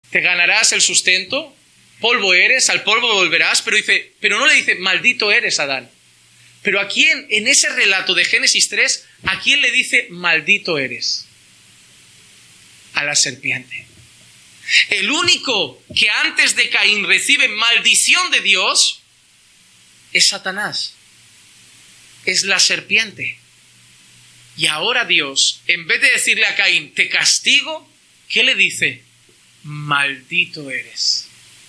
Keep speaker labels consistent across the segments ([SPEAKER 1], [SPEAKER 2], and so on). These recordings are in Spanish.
[SPEAKER 1] te ganarás el sustento, polvo eres, al polvo volverás, pero no le dice, maldito eres, Adán. Pero ¿a quién, en ese relato de Génesis 3, a quién le dice, maldito eres? A la serpiente. El único que antes de Caín recibe maldición de Dios es Satanás. Es la serpiente. Y ahora Dios, en vez de decirle a Caín, te castigo, ¿qué le dice? Maldito eres.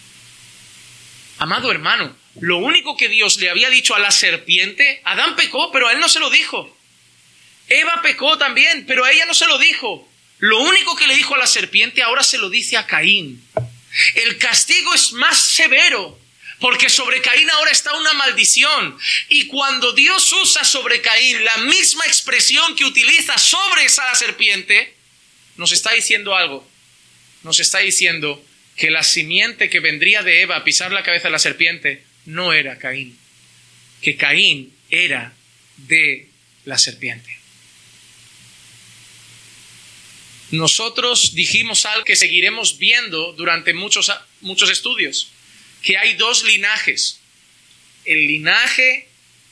[SPEAKER 1] Amado hermano, lo único que Dios le había dicho a la serpiente, Adán pecó, pero a él no se lo dijo. Eva pecó también, pero a ella no se lo dijo. Lo único que le dijo a la serpiente ahora se lo dice a Caín. El castigo es más severo, porque sobre Caín ahora está una maldición. Y cuando Dios usa sobre Caín la misma expresión que utiliza sobre esa serpiente, nos está diciendo algo. Nos está diciendo que la simiente que vendría de Eva a pisar la cabeza de la serpiente no era Caín. Que Caín era de la serpiente. Nosotros dijimos algo que seguiremos viendo durante muchos estudios, que hay dos linajes. El linaje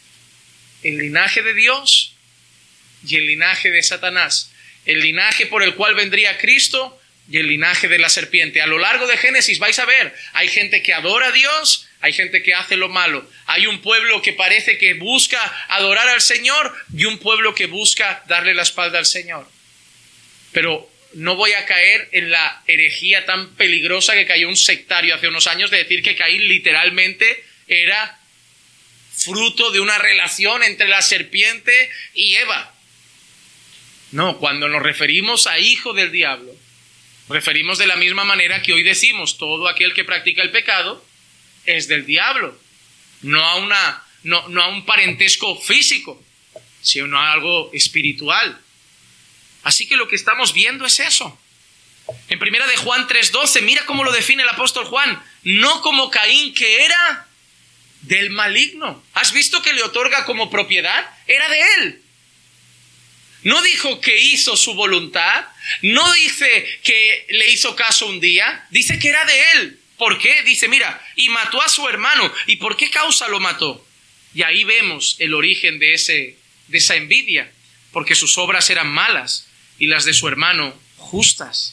[SPEAKER 1] de Dios y el linaje de Satanás. El linaje por el cual vendría Cristo y el linaje de la serpiente. A lo largo de Génesis vais a ver, hay gente que adora a Dios, hay gente que hace lo malo. Hay un pueblo que parece que busca adorar al Señor y un pueblo que busca darle la espalda al Señor. Pero no voy a caer en la herejía tan peligrosa que cayó un sectario hace unos años de decir que Caín literalmente era fruto de una relación entre la serpiente y Eva. No, cuando nos referimos a hijo del diablo, referimos de la misma manera que hoy decimos, todo aquel que practica el pecado es del diablo. No a un parentesco físico, sino a algo espiritual. Así que lo que estamos viendo es eso. En 1 de Juan 3:12, mira cómo lo define el apóstol Juan. No como Caín, que era del maligno. ¿Has visto que le otorga como propiedad? Era de él. No dijo que hizo su voluntad. No dice que le hizo caso un día. Dice que era de él. ¿Por qué? Dice, mira, y mató a su hermano. ¿Y por qué causa lo mató? Y ahí vemos el origen de esa envidia. Porque sus obras eran malas y las de su hermano justas.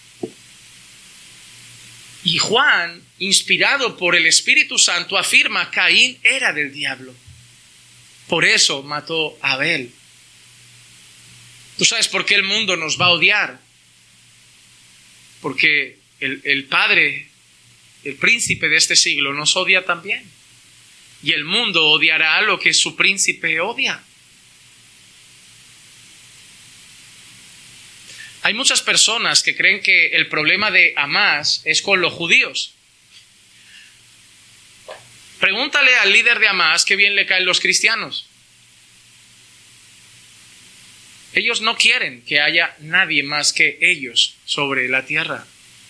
[SPEAKER 1] Y Juan, inspirado por el Espíritu Santo, afirma que Caín era del diablo. Por eso mató a Abel. ¿Tú sabes por qué el mundo nos va a odiar? Porque el padre, el príncipe de este siglo, nos odia también. Y el mundo odiará lo que su príncipe odia. Hay muchas personas que creen que el problema de Hamás es con los judíos. Pregúntale al líder de Hamás qué bien le caen los cristianos. Ellos no quieren que haya nadie más que ellos sobre la tierra.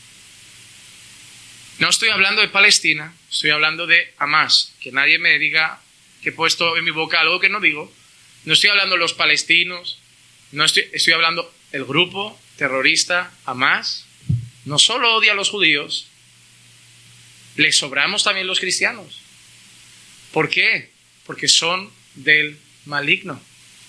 [SPEAKER 1] No estoy hablando de Palestina, estoy hablando de Hamás. Que nadie me diga que he puesto en mi boca algo que no digo. No estoy hablando de los palestinos, estoy hablando del grupo terrorista Hamás. No solo odia a los judíos, les sobramos también los cristianos. ¿Por qué? Porque son del maligno.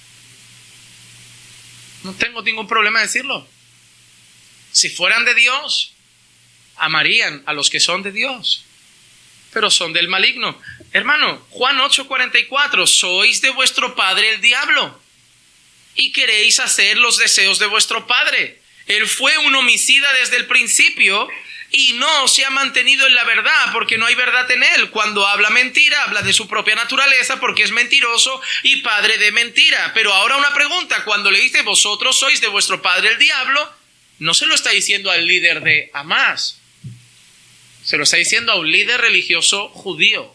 [SPEAKER 1] No tengo ningún problema en decirlo. Si fueran de Dios, amarían a los que son de Dios, pero son del maligno. Hermano, Juan 8:44, sois de vuestro padre el diablo y queréis hacer los deseos de vuestro padre. Él fue un homicida desde el principio y no se ha mantenido en la verdad porque no hay verdad en él. Cuando habla mentira, habla de su propia naturaleza porque es mentiroso y padre de mentira. Pero ahora una pregunta, cuando le dice vosotros sois de vuestro padre el diablo, no se lo está diciendo al líder de Hamás, se lo está diciendo a un líder religioso judío.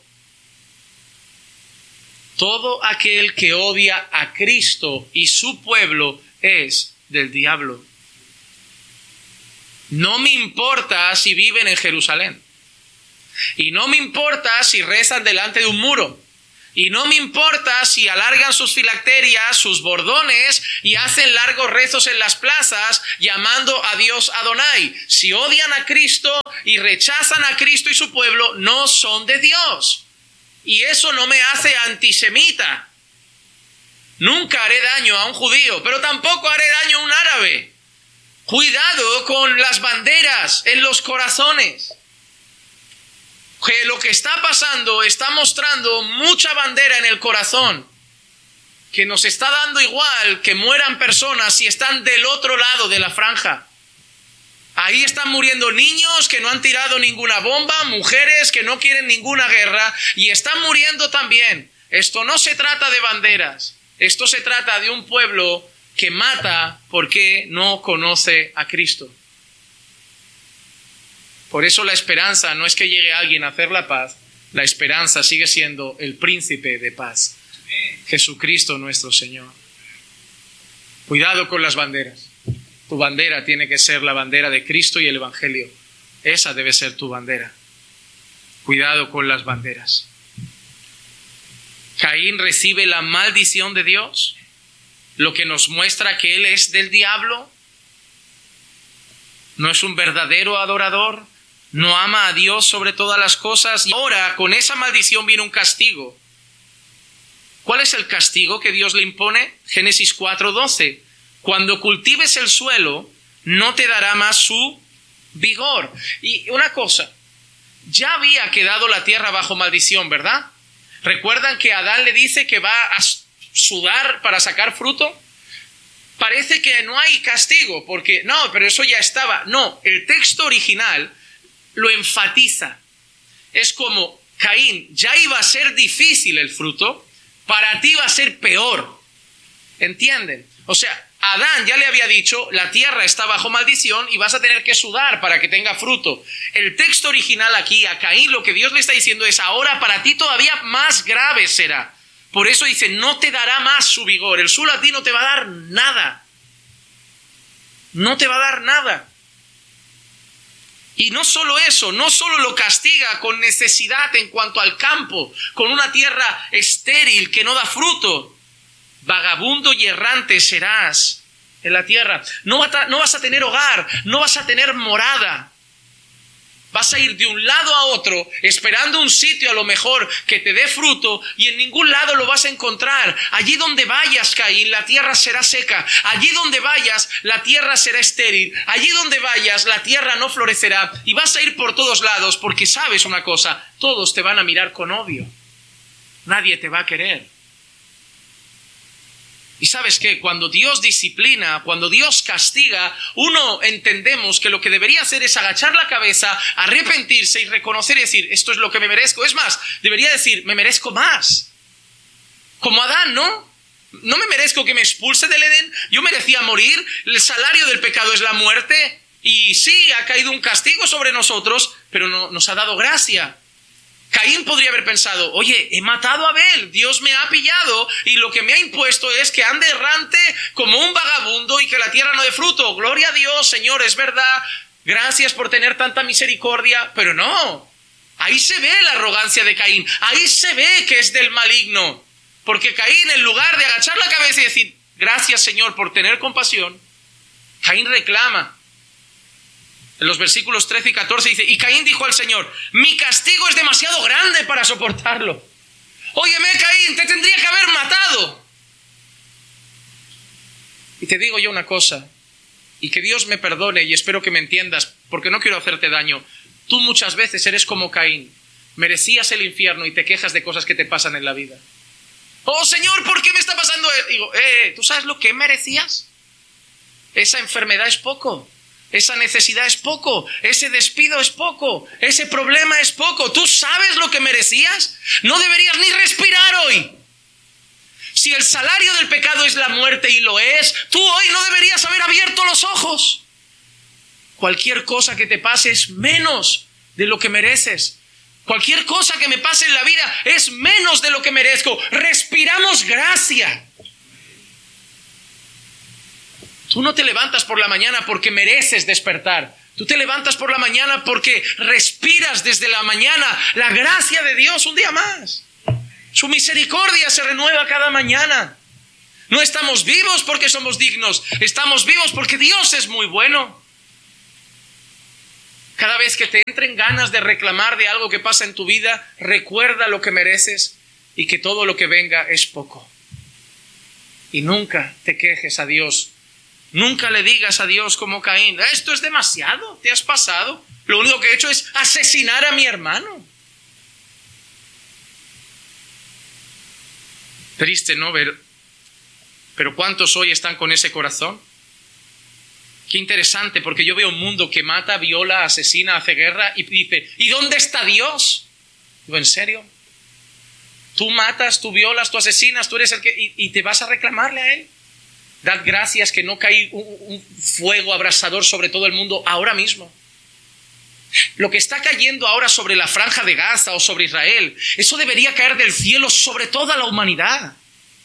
[SPEAKER 1] Todo aquel que odia a Cristo y su pueblo es del diablo. No me importa si viven en Jerusalén. Y no me importa si rezan delante de un muro. Y no me importa si alargan sus filacterias, sus bordones y hacen largos rezos en las plazas llamando a Dios Adonai. Si odian a Cristo y rechazan a Cristo y su pueblo, no son de Dios. Y eso no me hace antisemita. Nunca haré daño a un judío, pero tampoco haré daño a un árabe. Cuidado con las banderas en los corazones. Que lo que está pasando está mostrando mucha bandera en el corazón, que nos está dando igual que mueran personas si están del otro lado de la franja. Ahí están muriendo niños que no han tirado ninguna bomba, mujeres que no quieren ninguna guerra y están muriendo también. Esto no se trata de banderas, esto se trata de un pueblo que mata porque no conoce a Cristo. Por eso la esperanza no es que llegue alguien a hacer la paz, la esperanza sigue siendo el príncipe de paz, Jesucristo nuestro Señor. Cuidado con las banderas. Tu bandera tiene que ser la bandera de Cristo y el Evangelio. Esa debe ser tu bandera. Cuidado con las banderas. Caín recibe la maldición de Dios, lo que nos muestra que él es del diablo. No es un verdadero adorador. No ama a Dios sobre todas las cosas. Y ahora con esa maldición viene un castigo. ¿Cuál es el castigo que Dios le impone? Génesis 4:12. Cuando cultives el suelo, no te dará más su vigor. Y una cosa, ya había quedado la tierra bajo maldición, ¿verdad? ¿Recuerdan que Adán le dice que va a sudar para sacar fruto? Parece que no hay castigo, porque no, pero eso ya estaba. No, el texto original lo enfatiza. Es como, Caín, ya iba a ser difícil el fruto, para ti va a ser peor. ¿Entienden? O sea, Adán ya le había dicho, la tierra está bajo maldición y vas a tener que sudar para que tenga fruto. El texto original aquí, a Caín, lo que Dios le está diciendo es, ahora para ti todavía más grave será. Por eso dice, no te dará más su vigor. El suelo a ti no te va a dar nada. No te va a dar nada. Y no solo eso, no solo lo castiga con necesidad en cuanto al campo, con una tierra estéril que no da fruto. Vagabundo y errante serás en la tierra. No vas a tener hogar, no vas a tener morada. Vas a ir de un lado a otro esperando un sitio a lo mejor que te dé fruto y en ningún lado lo vas a encontrar. Allí donde vayas, Caín, la tierra será seca. Allí donde vayas, la tierra será estéril. Allí donde vayas, la tierra no florecerá. Y vas a ir por todos lados porque sabes una cosa, todos te van a mirar con odio. Nadie te va a querer. Y ¿sabes qué? Cuando Dios disciplina, cuando Dios castiga, uno entendemos que lo que debería hacer es agachar la cabeza, arrepentirse y reconocer y decir, esto es lo que me merezco. Es más, debería decir, me merezco más. Como Adán, ¿no? No me merezco que me expulse del Edén. Yo merecía morir. El salario del pecado es la muerte. Y sí, ha caído un castigo sobre nosotros, pero no, nos ha dado gracia. Caín podría haber pensado, oye, he matado a Abel, Dios me ha pillado y lo que me ha impuesto es que ande errante como un vagabundo y que la tierra no dé fruto. Gloria a Dios, Señor, es verdad, gracias por tener tanta misericordia, pero no. Ahí se ve la arrogancia de Caín, ahí se ve que es del maligno, porque Caín, en lugar de agachar la cabeza y decir, gracias, Señor, por tener compasión, Caín reclama. En los versículos 13 y 14 dice, y Caín dijo al Señor, mi castigo es demasiado grande para soportarlo. Óyeme, Caín, te tendría que haber matado. Y te digo yo una cosa, y que Dios me perdone y espero que me entiendas, porque no quiero hacerte daño. Tú muchas veces eres como Caín, merecías el infierno y te quejas de cosas que te pasan en la vida. Oh, Señor, ¿por qué me está pasando? Digo, ¿tú sabes lo que merecías? Esa enfermedad es poco. Esa necesidad es poco, ese despido es poco, ese problema es poco. ¿Tú sabes lo que merecías? No deberías ni respirar hoy. Si el salario del pecado es la muerte y lo es, tú hoy no deberías haber abierto los ojos. Cualquier cosa que te pase es menos de lo que mereces. Cualquier cosa que me pase en la vida es menos de lo que merezco. Respiramos gracia. Tú no te levantas por la mañana porque mereces despertar. Tú te levantas por la mañana porque respiras desde la mañana la gracia de Dios un día más. Su misericordia se renueva cada mañana. No estamos vivos porque somos dignos. Estamos vivos porque Dios es muy bueno. Cada vez que te entren ganas de reclamar de algo que pasa en tu vida, recuerda lo que mereces y que todo lo que venga es poco. Y nunca te quejes a Dios. Nunca le digas a Dios como Caín, esto es demasiado, te has pasado. Lo único que he hecho es asesinar a mi hermano. Triste, ¿no? Pero ¿cuántos hoy están con ese corazón? Qué interesante, porque yo veo un mundo que mata, viola, asesina, hace guerra y dice, ¿y dónde está Dios? Digo, ¿en serio? Tú matas, tú violas, tú asesinas, tú eres el que... y te vas a reclamarle a Él. Dad gracias que no cae un fuego abrasador sobre todo el mundo ahora mismo. Lo que está cayendo ahora sobre la franja de Gaza o sobre Israel, eso debería caer del cielo sobre toda la humanidad.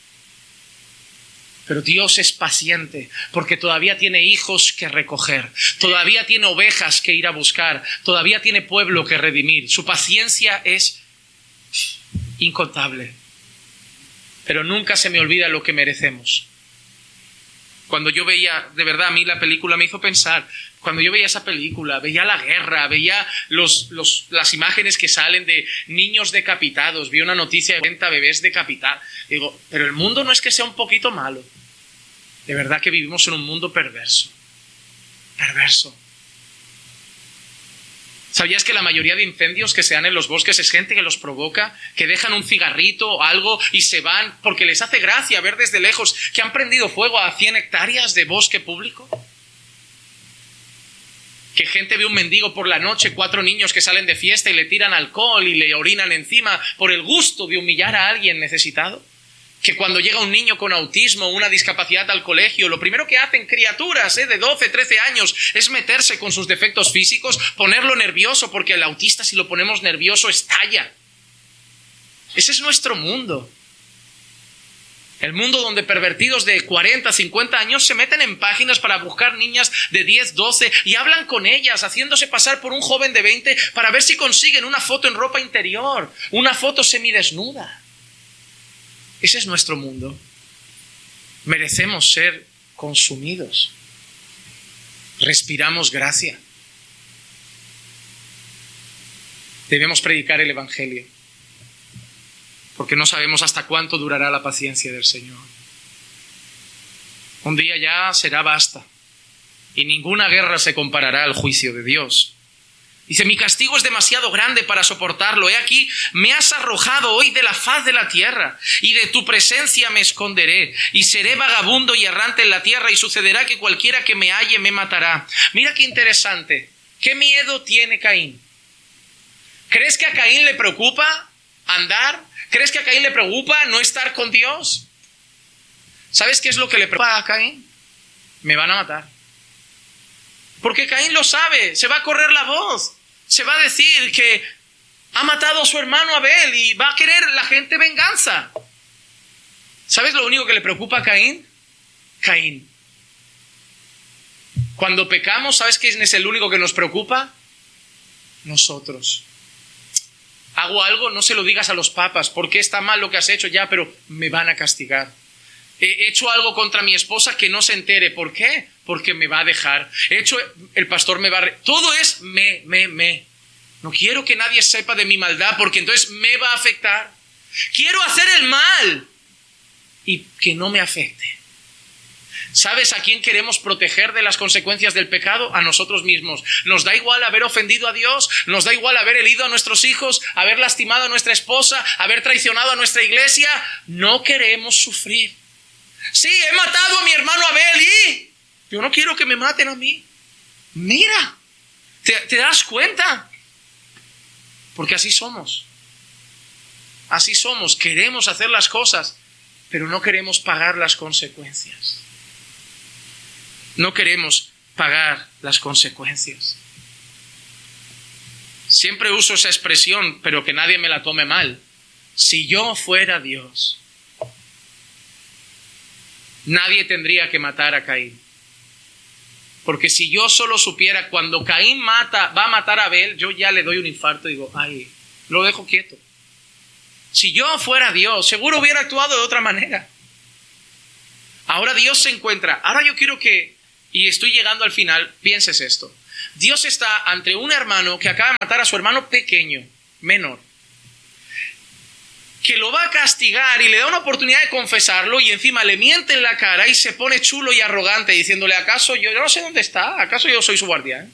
[SPEAKER 1] Pero Dios es paciente porque todavía tiene hijos que recoger, todavía tiene ovejas que ir a buscar, todavía tiene pueblo que redimir. Su paciencia es incontable. Pero nunca se me olvida lo que merecemos. Cuando yo veía, de verdad, a mí la película me hizo pensar, cuando yo veía esa película, veía la guerra, veía las imágenes que salen de niños decapitados, vi una noticia de 40 bebés decapitados. Digo, pero el mundo no es que sea un poquito malo. De verdad que vivimos en un mundo perverso. Perverso. ¿Sabías que la mayoría de incendios que se dan en los bosques es gente que los provoca, que dejan un cigarrito o algo y se van porque les hace gracia ver desde lejos que han prendido fuego a 100 hectáreas de bosque público? Que gente ve un mendigo por la noche, 4 niños que salen de fiesta y le tiran alcohol y le orinan encima por el gusto de humillar a alguien necesitado. Que cuando llega un niño con autismo o una discapacidad al colegio, lo primero que hacen criaturas de 12, 13 años es meterse con sus defectos físicos, ponerlo nervioso, porque el autista, si lo ponemos nervioso, estalla. Ese es nuestro mundo. El mundo donde pervertidos de 40, 50 años se meten en páginas para buscar niñas de 10, 12 y hablan con ellas, haciéndose pasar por un joven de 20 para ver si consiguen una foto en ropa interior, una foto semidesnuda. Ese es nuestro mundo. Merecemos ser consumidos. Respiramos gracia. Debemos predicar el Evangelio, porque no sabemos hasta cuánto durará la paciencia del Señor. Un día ya será basta, y ninguna guerra se comparará al juicio de Dios. Dice, mi castigo es demasiado grande para soportarlo. He aquí, me has arrojado hoy de la faz de la tierra, y de tu presencia me esconderé, y seré vagabundo y errante en la tierra, y sucederá que cualquiera que me halle me matará. Mira qué interesante. ¿Qué miedo tiene Caín? ¿Crees que a Caín le preocupa andar? ¿Crees que a Caín le preocupa no estar con Dios? ¿Sabes qué es lo que le preocupa a Caín? Me van a matar. Porque Caín lo sabe, se va a correr la voz. Se va a decir que ha matado a su hermano Abel y va a querer la gente venganza. ¿Sabes lo único que le preocupa a Caín? Caín. Cuando pecamos, ¿sabes quién es el único que nos preocupa? Nosotros. Hago algo, no se lo digas a los papas. ¿Por qué está mal lo que has hecho? Ya, pero me van a castigar. He hecho algo contra mi esposa, que no se entere. ¿Por qué? Porque me va a dejar. El pastor me va a... Todo es me. No quiero que nadie sepa de mi maldad, porque entonces me va a afectar. Quiero hacer el mal y que no me afecte. ¿Sabes a quién queremos proteger de las consecuencias del pecado? A nosotros mismos. Nos da igual haber ofendido a Dios, nos da igual haber herido a nuestros hijos, haber lastimado a nuestra esposa, haber traicionado a nuestra iglesia. No queremos sufrir. Sí, he matado a mi hermano Abel y yo no quiero que me maten a mí. Mira, ¿te das cuenta? Porque así somos. Así somos. Queremos hacer las cosas, pero no queremos pagar las consecuencias. No queremos pagar las consecuencias. Siempre uso esa expresión, pero que nadie me la tome mal. Si yo fuera Dios, nadie tendría que matar a Caín. Porque si yo solo supiera cuando Caín va a matar a Abel, yo ya le doy un infarto y digo, ay, lo dejo quieto. Si yo fuera Dios, seguro hubiera actuado de otra manera. Ahora Dios se encuentra. Ahora yo quiero que, y estoy llegando al final, pienses esto. Dios está ante un hermano que acaba de matar a su hermano pequeño, menor, que lo va a castigar y le da una oportunidad de confesarlo y encima le miente en la cara y se pone chulo y arrogante diciéndole, ¿acaso yo no sé dónde está? ¿Acaso yo soy su guardián?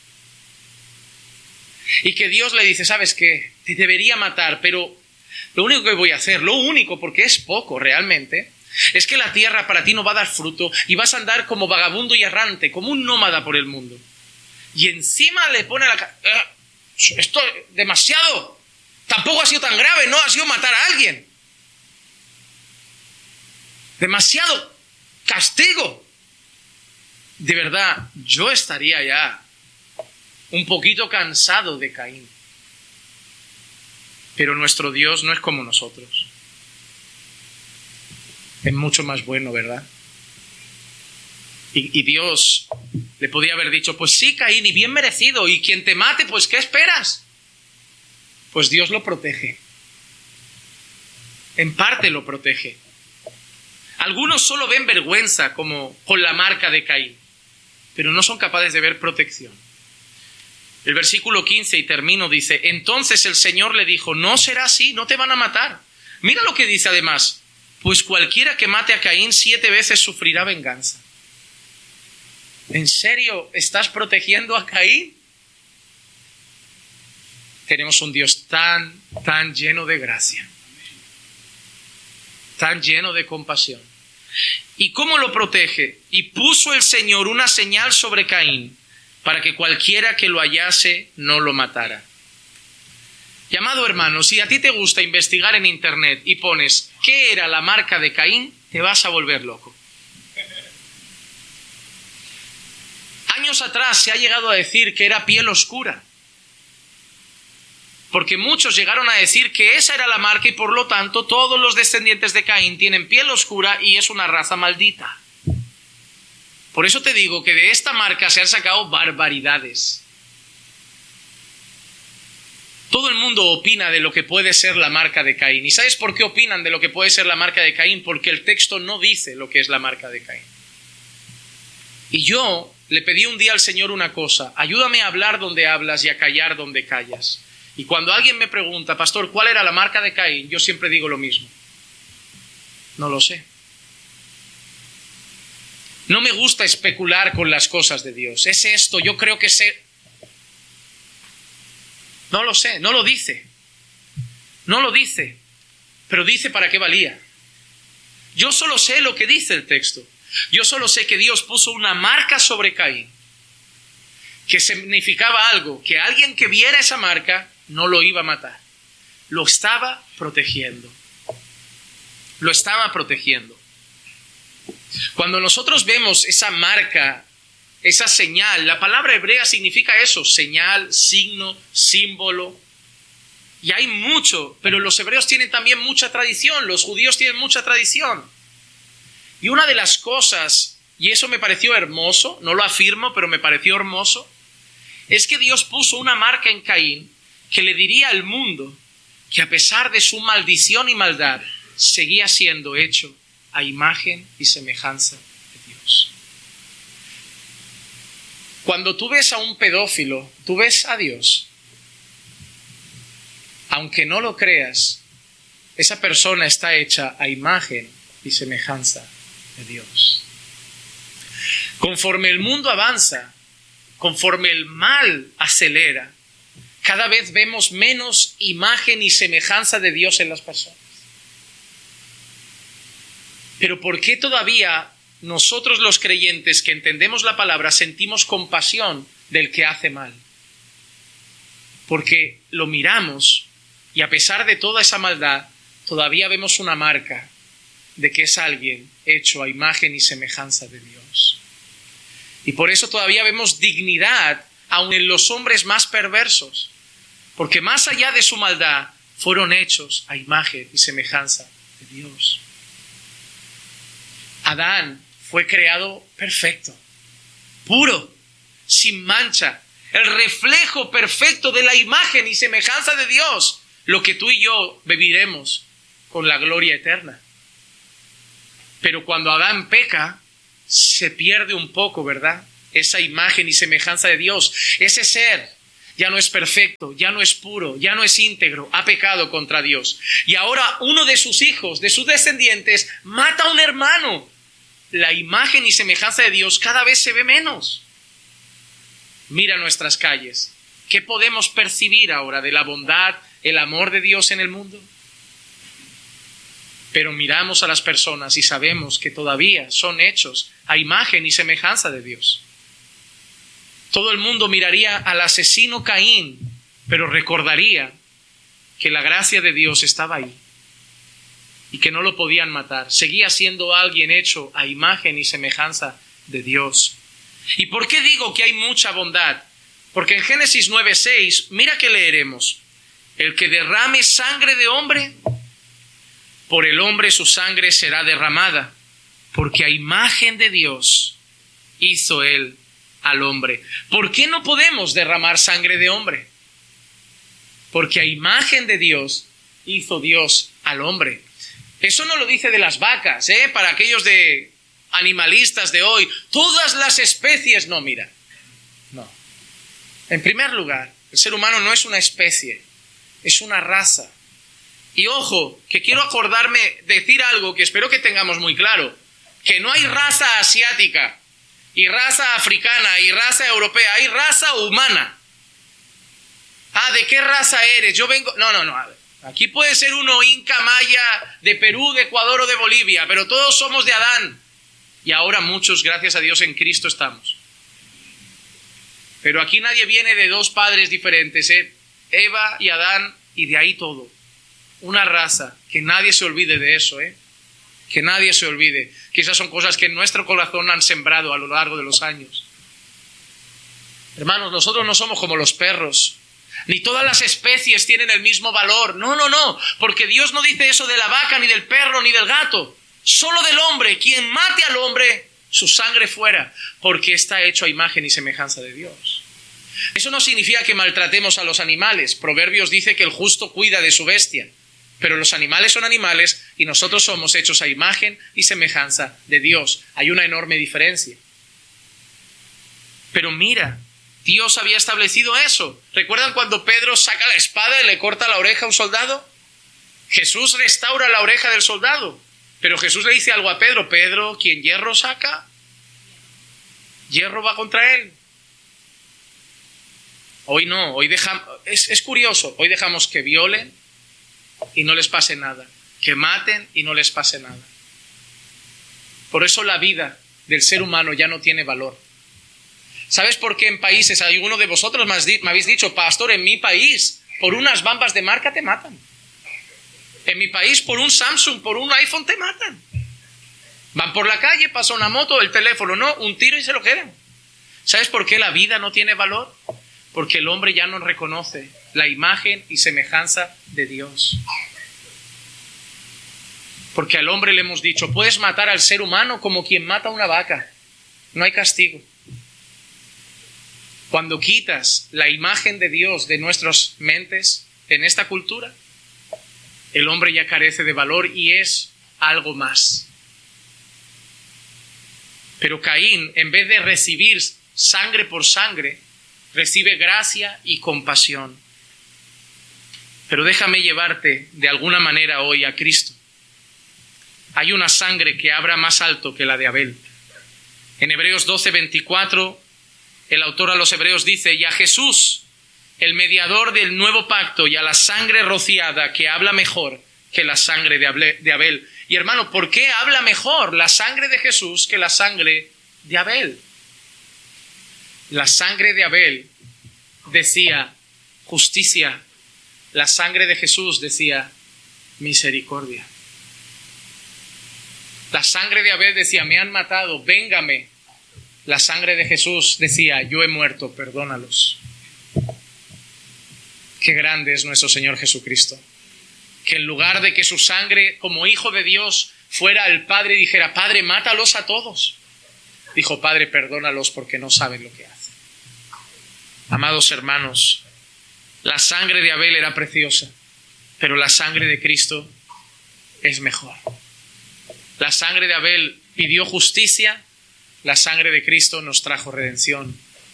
[SPEAKER 1] Y que Dios le dice, ¿sabes qué? Te debería matar, pero lo único que voy a hacer, lo único, porque es poco realmente, es que la tierra para ti no va a dar fruto y vas a andar como vagabundo y errante, como un nómada por el mundo. Y encima le pone esto es demasiado. Tampoco ha sido tan grave, no ha sido matar a alguien. Demasiado castigo. De verdad, yo estaría ya un poquito cansado de Caín. Pero nuestro Dios no es como nosotros. Es mucho más bueno, ¿verdad? Y Dios le podía haber dicho, pues sí, Caín, y bien merecido, y quien te mate, pues ¿qué esperas? Pues Dios lo protege. En parte lo protege. Algunos solo ven vergüenza como con la marca de Caín, pero no son capaces de ver protección. El versículo 15, y termino, dice, entonces el Señor le dijo, no será así, no te van a matar. Mira lo que dice además, pues cualquiera que mate a Caín 7 veces sufrirá venganza. ¿En serio estás protegiendo a Caín? Tenemos un Dios tan lleno de gracia, tan lleno de compasión. ¿Y cómo lo protege? Y puso el Señor una señal sobre Caín, para que cualquiera que lo hallase no lo matara. Y amado hermano, si a ti te gusta investigar en internet y pones ¿qué era la marca de Caín?, te vas a volver loco. Años atrás se ha llegado a decir que era piel oscura, porque muchos llegaron a decir que esa era la marca y por lo tanto todos los descendientes de Caín tienen piel oscura y es una raza maldita. Por eso te digo que de esta marca se han sacado barbaridades. Todo el mundo opina de lo que puede ser la marca de Caín. ¿Y sabes por qué opinan de lo que puede ser la marca de Caín? Porque el texto no dice lo que es la marca de Caín. Y yo le pedí un día al Señor una cosa: ayúdame a hablar donde hablas y a callar donde callas. Y cuando alguien me pregunta, pastor, ¿cuál era la marca de Caín?, yo siempre digo lo mismo: no lo sé. No me gusta especular con las cosas de Dios. Es esto, yo creo que sé. No lo sé, no lo dice. No lo dice. Pero dice para qué valía. Yo solo sé lo que dice el texto. Yo solo sé que Dios puso una marca sobre Caín, que significaba algo, que alguien que viera esa marca no lo iba a matar. Lo estaba protegiendo. Lo estaba protegiendo. Cuando nosotros vemos esa marca, esa señal, la palabra hebrea significa eso: señal, signo, símbolo. Y hay mucho, pero los hebreos tienen también mucha tradición, los judíos tienen mucha tradición. Y una de las cosas, y eso me pareció hermoso, no lo afirmo, pero me pareció hermoso, es que Dios puso una marca en Caín que le diría al mundo que a pesar de su maldición y maldad, seguía siendo hecho a imagen y semejanza de Dios. Cuando tú ves a un pedófilo, tú ves a Dios. Aunque no lo creas, esa persona está hecha a imagen y semejanza de Dios. Conforme el mundo avanza, conforme el mal acelera, cada vez vemos menos imagen y semejanza de Dios en las personas. Pero ¿por qué todavía nosotros los creyentes que entendemos la palabra sentimos compasión del que hace mal? Porque lo miramos y a pesar de toda esa maldad, todavía vemos una marca de que es alguien hecho a imagen y semejanza de Dios. Y por eso todavía vemos dignidad aun en los hombres más perversos, porque más allá de su maldad, fueron hechos a imagen y semejanza de Dios. Adán fue creado perfecto, puro, sin mancha, el reflejo perfecto de la imagen y semejanza de Dios. lo que tú y yo viviremos con la gloria eterna. Pero cuando Adán peca, se pierde un poco, ¿verdad? Esa imagen y semejanza de Dios. Ese ser ya no es perfecto, ya no es puro, ya no es íntegro, ha pecado contra Dios. Y ahora uno de sus hijos, de sus descendientes, mata a un hermano. La imagen y semejanza de Dios cada vez se ve menos. Mira nuestras calles. ¿Qué podemos percibir ahora de la bondad, el amor de Dios en el mundo? Pero miramos a las personas y sabemos que todavía son hechos a imagen y semejanza de Dios. Todo el mundo miraría al asesino Caín, pero recordaría que la gracia de Dios estaba ahí y que no lo podían matar. Seguía siendo alguien hecho a imagen y semejanza de Dios. ¿Y por qué digo que hay mucha bondad? Porque en Génesis 9:6, mira que leeremos: el que derrame sangre de hombre, por el hombre su sangre será derramada, porque a imagen de Dios hizo él al hombre. ¿Por qué no podemos derramar sangre de hombre? Porque a imagen de Dios hizo Dios al hombre. Eso no lo dice de las vacas, para aquellos de animalistas de hoy. Todas las especies, no, mira. No. En primer lugar, el ser humano no es una especie, es una raza. Y ojo, que quiero decir algo que espero que tengamos muy claro, que no hay raza asiática, y raza africana, y raza europea, hay raza humana. ¿De qué raza eres? Yo vengo... No, a ver. Aquí puede ser uno inca, maya, de Perú, de Ecuador o de Bolivia, pero todos somos de Adán. Y ahora muchos, gracias a Dios, en Cristo estamos. Pero aquí nadie viene de dos padres diferentes, Eva y Adán, y de ahí todo. Una raza, que nadie se olvide de eso, que nadie se olvide, que esas son cosas que en nuestro corazón han sembrado a lo largo de los años. Hermanos, nosotros no somos como los perros, ni todas las especies tienen el mismo valor. No, porque Dios no dice eso de la vaca, ni del perro, ni del gato, solo del hombre. Quien mate al hombre, su sangre fuera, porque está hecho a imagen y semejanza de Dios. Eso no significa que maltratemos a los animales. Proverbios dice que el justo cuida de su bestia. Pero los animales son animales y nosotros somos hechos a imagen y semejanza de Dios. Hay una enorme diferencia. Pero mira, Dios había establecido eso. ¿Recuerdan cuando Pedro saca la espada y le corta la oreja a un soldado? Jesús restaura la oreja del soldado. Pero Jesús le dice algo a Pedro: Pedro, quien hierro saca, hierro va contra él. Hoy no, hoy dejamos, es curioso, hoy dejamos que violen y no les pase nada, que maten y no les pase nada. Por eso la vida del ser humano ya no tiene valor. ¿Sabes por qué en países, alguno de vosotros me habéis dicho: pastor, en mi país, por unas bambas de marca te matan? En mi país, por un Samsung, por un iPhone te matan. Van por la calle, pasa una moto, el teléfono, no, un tiro y se lo quedan. ¿Sabes por qué la vida no tiene valor? Porque el hombre ya no reconoce la imagen y semejanza de Dios. Porque al hombre le hemos dicho: puedes matar al ser humano como quien mata a una vaca. No hay castigo. Cuando quitas la imagen de Dios de nuestras mentes en esta cultura, el hombre ya carece de valor y es algo más. Pero Caín, en vez de recibir sangre por sangre, recibe gracia y compasión. Pero déjame llevarte de alguna manera hoy a Cristo. Hay una sangre que abra más alto que la de Abel. En Hebreos 12:24, el autor a los Hebreos dice: y a Jesús, el mediador del nuevo pacto, y a la sangre rociada, que habla mejor que la sangre de Abel. Y hermano, ¿por qué habla mejor la sangre de Jesús que la sangre de Abel? La sangre de Abel decía justicia. La sangre de Jesús decía misericordia. La sangre de Abel decía: me han matado, véngame. La sangre de Jesús decía: yo he muerto, perdónalos. Qué grande es nuestro Señor Jesucristo. Que en lugar de que su sangre, como hijo de Dios, fuera al Padre y dijera: Padre, mátalos a todos, dijo: Padre, perdónalos porque no saben lo que hacen. Amados hermanos, la sangre de Abel era preciosa. pero la sangre de Cristo es mejor. La sangre de Abel pidió justicia, la sangre de Cristo nos trajo redención.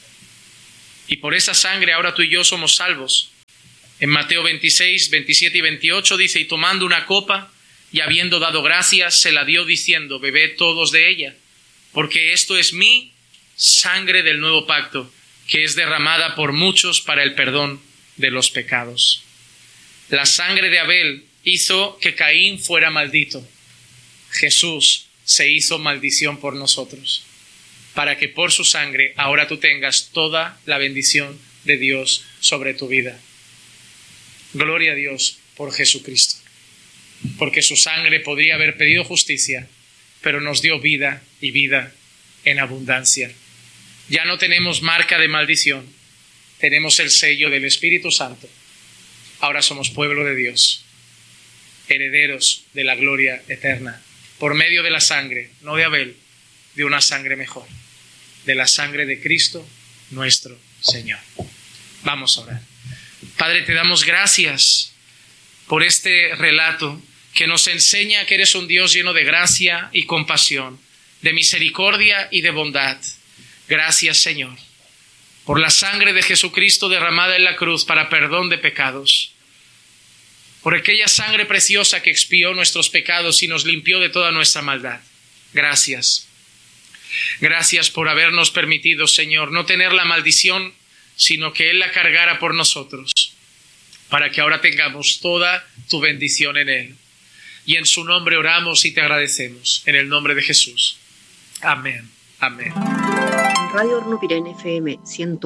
[SPEAKER 1] Y por esa sangre ahora tú y yo somos salvos. En Mateo 26, 27 y 28 dice: y tomando una copa y habiendo dado gracias, se la dio diciendo: bebed todos de ella, porque esto es mi sangre del nuevo pacto, que es derramada por muchos para el perdón de los pecados. La sangre de Abel hizo que Caín fuera maldito. Jesús se hizo maldición por nosotros, para que por su sangre ahora tú tengas toda la bendición de Dios sobre tu vida. Gloria a Dios por Jesucristo, porque su sangre podría haber pedido justicia, pero nos dio vida y vida en abundancia. Ya no tenemos marca de maldición, tenemos el sello del Espíritu Santo. Ahora somos pueblo de Dios, herederos de la gloria eterna, por medio de la sangre, no de Abel, de una sangre mejor, de la sangre de Cristo nuestro Señor. Vamos a orar. Padre, te damos gracias por este relato que nos enseña que eres un Dios lleno de gracia y compasión, de misericordia y de bondad. Gracias, Señor, por la sangre de Jesucristo derramada en la cruz para perdón de pecados, por aquella sangre preciosa que expió nuestros pecados y nos limpió de toda nuestra maldad. Gracias. Gracias por habernos permitido, Señor, no tener la maldición, sino que Él la cargara por nosotros, para que ahora tengamos toda tu bendición en Él. Y en su nombre oramos y te agradecemos, en el nombre de Jesús. Amén. Amén.
[SPEAKER 2] Radio Hornopirén FM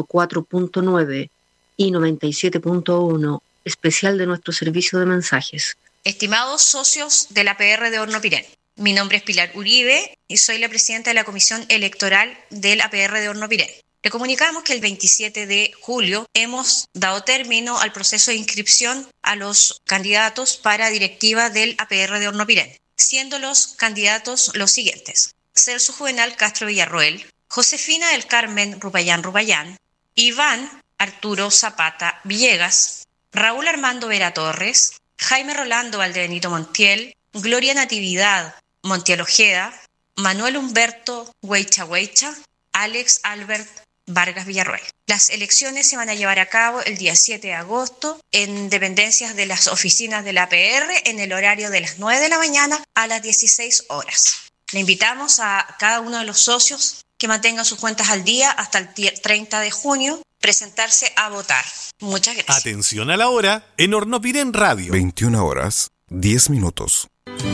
[SPEAKER 2] 104.9 y 97.1, especial de nuestro servicio de mensajes.
[SPEAKER 3] Estimados socios de la APR de Hornopirén, mi nombre es Pilar Uribe y soy la presidenta de la Comisión Electoral del APR de Hornopirén. Le comunicamos que el 27 de julio hemos dado término al proceso de inscripción a los candidatos para directiva del APR de Hornopirén, siendo los candidatos los siguientes: Celso Juvenal Castro Villarroel, Josefina del Carmen Rupayán, Iván Arturo Zapata Villegas, Raúl Armando Vera Torres, Jaime Rolando Valdebenito Montiel, Gloria Natividad Montiel Ojeda, Manuel Humberto Hueycha, Alex Albert Vargas Villarroel. Las elecciones se van a llevar a cabo el día 7 de agosto en dependencias de las oficinas de la APR en el horario de las 9 de la mañana a las 16 horas. Le invitamos a cada uno de los socios que mantengan sus cuentas al día hasta el 30 de junio, presentarse a votar. Muchas gracias.
[SPEAKER 4] Atención a la hora en Hornopirén Radio.
[SPEAKER 5] 21 horas, 10 minutos.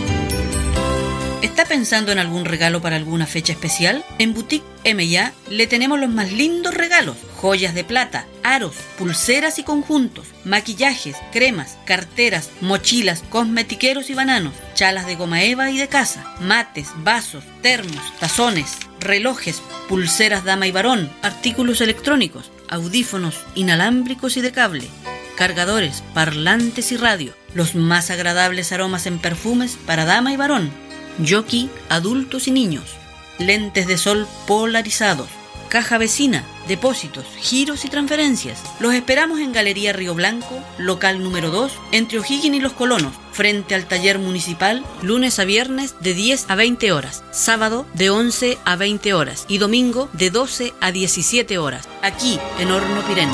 [SPEAKER 6] ¿Está pensando en algún regalo para alguna fecha especial? En Boutique M&A le tenemos los más lindos regalos: joyas de plata, aros, pulseras y conjuntos, maquillajes, cremas, carteras, mochilas, cosmetiqueros y bananos, chalas de goma eva y de casa, mates, vasos, termos, tazones, relojes, pulseras dama y varón, artículos electrónicos, audífonos inalámbricos y de cable, cargadores, parlantes y radio, los más agradables aromas en perfumes para dama y varón, jockey, adultos y niños, lentes de sol polarizados, caja vecina, depósitos, giros y transferencias. Los esperamos en Galería Río Blanco, local número 2, entre O'Higgins y Los Colonos, frente al taller municipal, lunes a viernes de 10 a 20 horas, sábado de 11 a 20 horas y domingo de 12 a 17 horas, aquí en Hornopirén.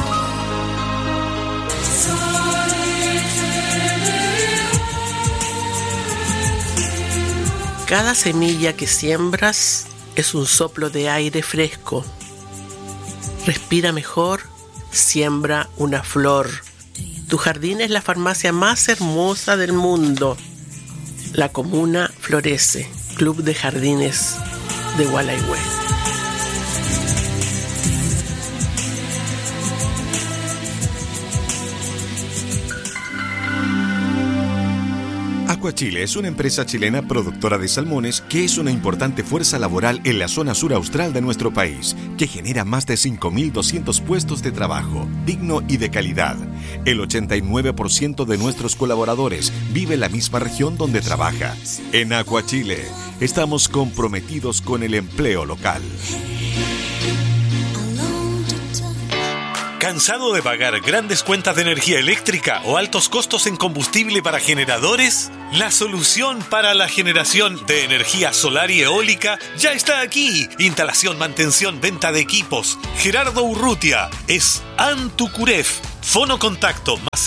[SPEAKER 7] Cada semilla que siembras es un soplo de aire fresco. Respira mejor, siembra una flor. Tu jardín es la farmacia más hermosa del mundo. La comuna florece. Club de Jardines de Gualeguay.
[SPEAKER 5] Aquachile es una empresa chilena productora de salmones que es una importante fuerza laboral en la zona sur austral de nuestro país, que genera más de 5.200 puestos de trabajo, digno y de calidad. El 89% de nuestros colaboradores vive en la misma región donde trabaja. En Aquachile estamos comprometidos con el empleo local.
[SPEAKER 4] ¿Cansado de pagar grandes cuentas de energía eléctrica o altos costos en combustible para generadores? La solución para la generación de energía solar y eólica ya está aquí. Instalación, mantención, venta de equipos. Gerardo Urrutia es Antucuref. Fono contacto más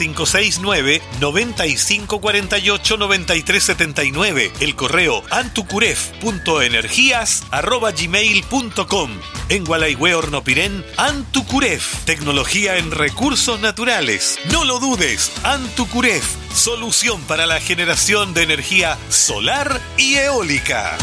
[SPEAKER 4] 569-9548-9379. El correo antucuref.energías@gmail.com. En Gualaihue, Hornopirén, Antucuref. Tecnología en recursos naturales. No lo dudes, Antucuref. Solución para la generación de energía solar y eólica.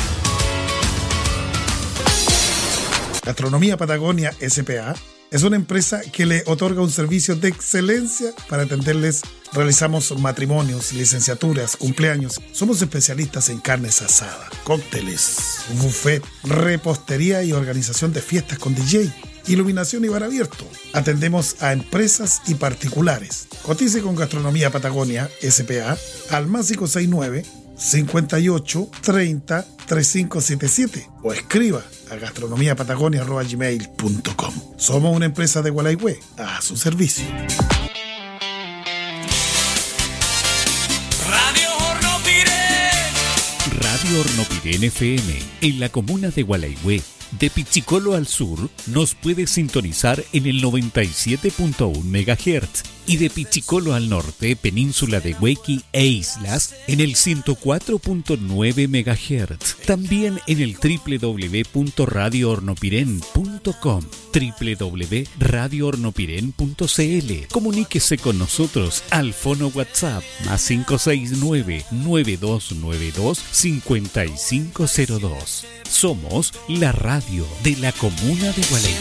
[SPEAKER 8] Gastronomía Patagonia S.p.A. es una empresa que le otorga un servicio de excelencia para atenderles. Realizamos matrimonios, licenciaturas, cumpleaños. Somos especialistas en carnes asadas, cócteles, buffet, repostería y organización de fiestas con DJ, iluminación y bar abierto. Atendemos a empresas y particulares. Cotice con Gastronomía Patagonia S.p.A. al más 569 58 30 3577 o escriba a gastronomiapatagonia@gmail.com. Somos una empresa de Gualaihue, a su servicio.
[SPEAKER 9] Radio Hornopirén FM, en la comuna de Gualaihue. De Pichicolo al sur, nos puede sintonizar en el 97.1 MHz y de Pichicolo al norte, península de Huequi e islas, en el 104.9 MHz. También en el www.radiohornopirén.com, www.radiohornopirén.cl. Comuníquese con nosotros al fono WhatsApp más 569-9292-5502. Somos la radio de la comuna de Gualaihue.